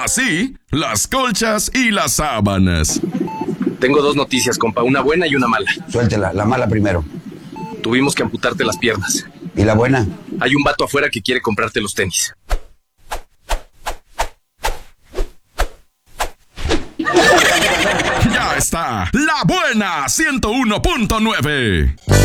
Así, las colchas y las sábanas. Tengo dos noticias, compa, una buena y una mala. Suéltela, la mala primero. Tuvimos que amputarte las piernas. ¿Y la buena? Hay un vato afuera que quiere comprarte los tenis. Ya está, la buena 101.9.